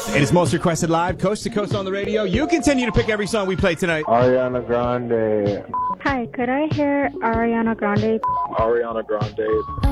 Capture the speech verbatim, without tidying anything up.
It is Most Requested Live, coast to coast on the radio. You continue to pick every song we play tonight. Ariana Grande. Hi, could I hear Ariana Grande? Ariana Grande.